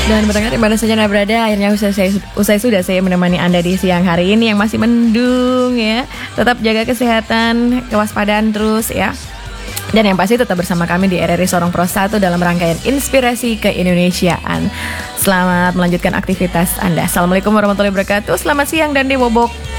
Dan pendengar dimana saja Anda berada, akhirnya usai sudah saya menemani Anda di siang hari ini yang masih mendung ya. Tetap jaga kesehatan, kewaspadaan terus ya. Dan yang pasti tetap bersama kami di RRI Sorong Pro 1 dalam rangkaian Inspirasi Keindonesiaan. Selamat melanjutkan aktivitas Anda. Assalamualaikum warahmatullahi wabarakatuh. Selamat siang dan dibobok.